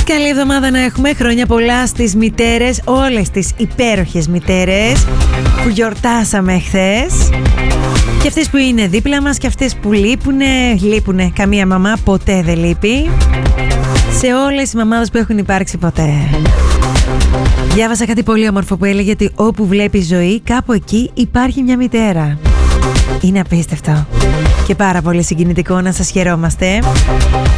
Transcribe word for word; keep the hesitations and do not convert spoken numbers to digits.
Καλή εβδομάδα να έχουμε. Χρόνια πολλά στις μητέρες, όλες τις υπέροχες μητέρες που γιορτάσαμε χθες. Και αυτές που είναι δίπλα μας και αυτές που λείπουνε, λείπουνε. Καμία μαμά ποτέ δεν λείπει. Σε όλες οι μαμάδες που έχουν υπάρξει ποτέ. Διάβασα κάτι πολύ όμορφο που έλεγε ότι όπου βλέπει ζωή, κάπου εκεί υπάρχει μια μητέρα. Είναι απίστευτο και πάρα πολύ συγκινητικό να σας χαιρόμαστε.